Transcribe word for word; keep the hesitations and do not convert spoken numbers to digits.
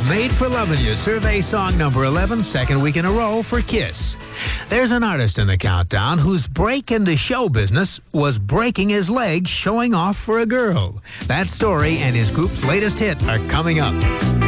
Made for Loving You, survey song number eleven, second week in a row for KISS. There's an artist in the countdown whose break into show business was breaking his leg showing off for a girl. That story and his group's latest hit are coming up.